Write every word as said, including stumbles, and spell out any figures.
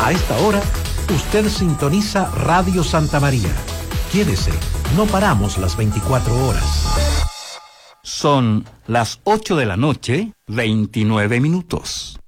A esta hora, usted sintoniza Radio Santa María. Quédese, no paramos las veinticuatro horas. Son las ocho de la noche, veintinueve minutos.